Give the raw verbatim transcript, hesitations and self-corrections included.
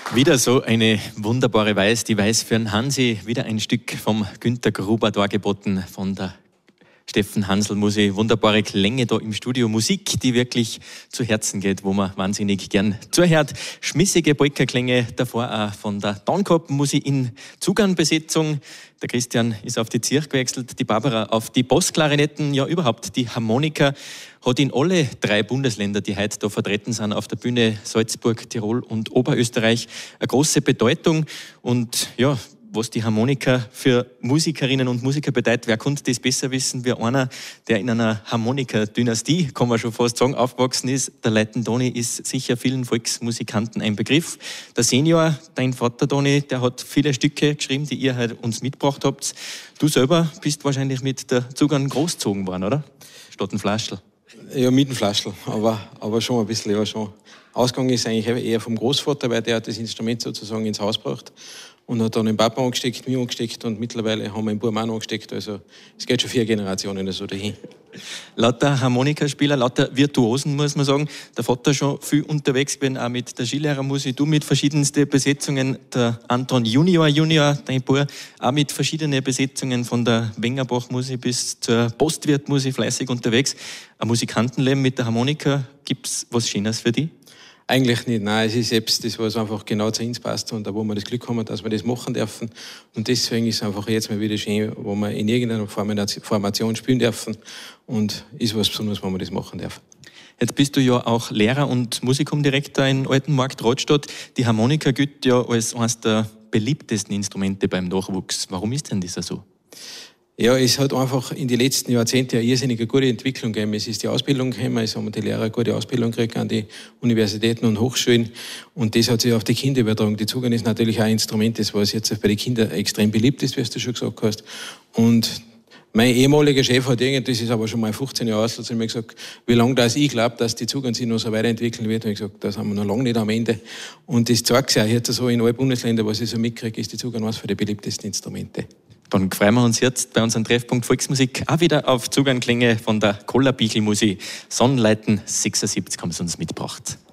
Wieder so eine wunderbare Weiß, die Weiß für den Hansi. Wieder ein Stück vom Günter Gruber dargeboten von der Steffen Hansl. Musik, wunderbare Klänge da im Studio. Musik, die wirklich zu Herzen geht, wo man wahnsinnig gern zuhört. Schmissige Polka-Klänge, davor auch von der Downkoppen-Musik in Zugern-Besetzung. Der Christian ist auf die Zirch gewechselt, die Barbara auf die Bassklarinetten, ja überhaupt die Harmonika. Hat in alle drei Bundesländer, die heute da vertreten sind, auf der Bühne Salzburg, Tirol und Oberösterreich, eine große Bedeutung. Und ja, was die Harmonika für Musikerinnen und Musiker bedeutet, wer konnte das besser wissen wie einer, der in einer Harmonika-Dynastie, kann man schon fast sagen, aufgewachsen ist. Der Leiten Toni ist sicher vielen Volksmusikanten ein Begriff. Der Senior, dein Vater Toni, der hat viele Stücke geschrieben, die ihr heute uns mitgebracht habt. Du selber bist wahrscheinlich mit der Zugern großgezogen worden, oder? Statt ein Flaschl. Ja, mit dem Flaschl, aber, aber schon ein bisschen, ja schon. Ausgang ist eigentlich eher vom Großvater, weil der hat das Instrument sozusagen ins Haus gebracht und hat dann den Papa angesteckt, mich angesteckt und mittlerweile haben wir den Buben auch angesteckt. Also es geht schon vier Generationen oder so dahin. Lauter Harmonikaspieler, lauter Virtuosen, muss man sagen. Der Vater schon viel unterwegs gewesen, auch mit der Skilehrermusik, du mit verschiedensten Besetzungen, der Anton Junior Junior, dein Bub, auch mit verschiedenen Besetzungen von der Wengerbach-Musik bis zur Postwirt-Musik fleißig unterwegs. Ein Musikantenleben mit der Harmonika, gibt's was Schönes für dich? Eigentlich nicht, nein, es ist selbst das, was einfach genau zu uns passt und da, wo wir das Glück haben, dass wir das machen dürfen. Und deswegen ist es einfach jetzt mal wieder schön, wo wir in irgendeiner Formation spielen dürfen und ist was Besonderes, wo wir das machen dürfen. Jetzt bist du ja auch Lehrer und Musikumdirektor in Altenmarkt Radstadt. Die Harmonika gilt ja als eines der beliebtesten Instrumente beim Nachwuchs. Warum ist denn das so? Ja, es hat einfach in den letzten Jahrzehnten eine irrsinnig gute Entwicklung gegeben. Es ist die Ausbildung gekommen, es haben die Lehrer eine gute Ausbildung gekriegt an die Universitäten und Hochschulen. Und das hat sich auf die Kinder übertragen. Die Zugern ist natürlich auch ein Instrument, das was jetzt bei den Kindern extrem beliebt ist, wie du schon gesagt hast. Und mein ehemaliger Chef hat irgendwie, das ist aber schon mal fünfzehn Jahre alt, hat mir gesagt, wie lange das ich glaube, dass die Zugern sich noch so weiterentwickeln wird. Und ich gesagt, da sind wir noch lange nicht am Ende. Und das zeigt sich auch jetzt so in allen Bundesländern, was ich so mitkriege, ist die Zugern eines der beliebtesten Instrumente. Dann freuen wir uns jetzt bei unserem Treffpunkt Volksmusik auch wieder auf Zugernklänge von der Koller-Bichl-Musik. Sonnenleiten sechsundsiebzig haben sie uns mitgebracht.